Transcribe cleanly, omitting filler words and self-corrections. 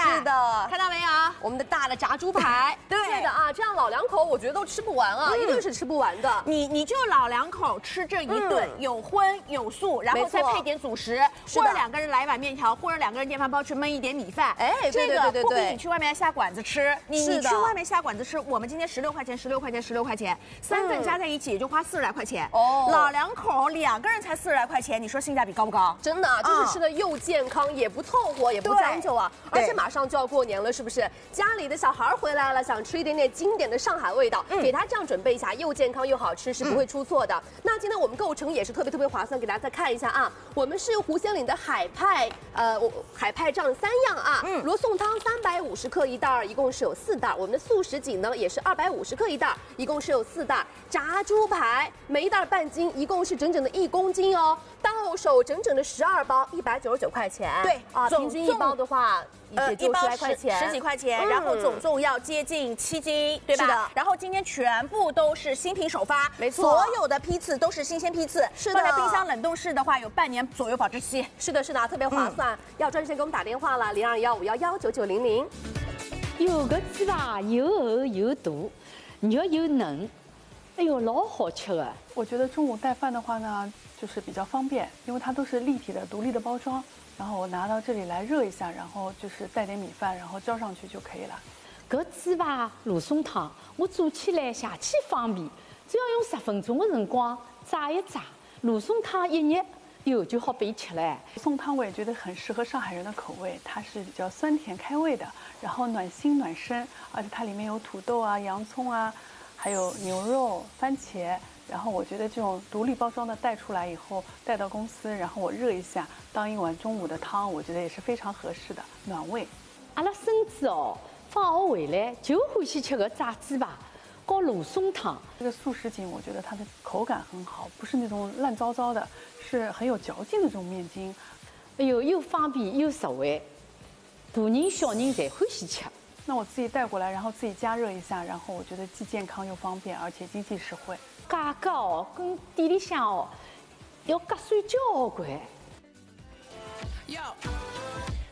看。 是的， 看到没有？ 我们的大的炸猪排， 对的啊，这样老两口我觉得都吃不完啊，一定是吃不完的。 你就老两口吃这一顿，有荤有素，然后再配点主食，或者2个人来一碗面条，或者2个人电饭煲去焖一点米饭。 哎， 这个不比你去外面下馆子吃。你的去外面下馆子吃，我们今天16块钱，16块钱，16块钱，3份加在一起也就花40来块钱。哦，老两口2个人才40来块钱，你说性价比高不高？ 真的，就是吃的又健康，也不凑合，也不将就啊。而且马上就要过年了，是不是？家里的小孩回来了，想吃一点点经典的上海味道，给他这样准备一下，又健康又好吃，是不会出错的。那今天我们购成也是特别划算，给大家再看一下啊。我们是狐仙岭的海派这样3样啊。罗宋汤350克1袋，一共是有4袋。我们的素什锦呢也是250克1袋，一共是有4袋。炸猪排每1袋半斤，一共是整整的1公斤哦。到手整整的12包，199块钱。 对啊，平均1包的话。也就10来块钱 ，10几块钱，然后总重要接近7斤，对吧？ 是的。 然后今天全部都是新品首发， 没错， 所有的批次都是新鲜批次， 是的。 放在冰箱冷冻室的话，有半年左右保质期。 是的，特别划算。要专线给我们打电话了，0215119900。 有个鸡吧，又厚又大，肉又嫩，哎呦，老好吃的。 我觉得中午带饭的话呢，就是比较方便，因为它都是立体的、独立的包装。然后我拿到这里来热一下，然后就是带点米饭，然后浇上去就可以了。 搿鸡排芦笋汤，我做起来邪气方便，只要用10分钟的辰光炸一炸，芦笋汤一热，哟就好备吃了。 宋汤我也觉得很适合上海人的口味，它是比较酸甜开胃的，然后暖心暖身，而且它里面有土豆啊、洋葱啊，还有牛肉、番茄。然后我觉得这种独立包装的带出来以后，带到公司，然后我热一下，当一碗中午的汤，我觉得也是非常合适的，暖胃。 阿拉孙子哦，放学回来就欢喜吃个炸鸡排，和芦笋汤。 这个素什锦，我觉得它的口感很好，不是那种烂糟糟的，是很有嚼劲的这种面筋。 哎呦，又方便又实惠，大人小人侪欢喜吃。 那我自己带过来，然后自己加热一下，然后我觉得既健康又方便，而且经济实惠。 价格哦，跟店里向哦要合算交关。